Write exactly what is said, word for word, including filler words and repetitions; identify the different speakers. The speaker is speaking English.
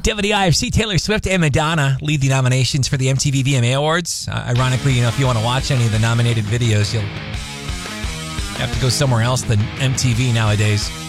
Speaker 1: W D I F C, Taylor Swift and Madonna lead the nominations for the M T V V M A Awards. Uh, ironically, you know, if you want to watch any of the nominated videos, you'll have to go somewhere else than M T V nowadays.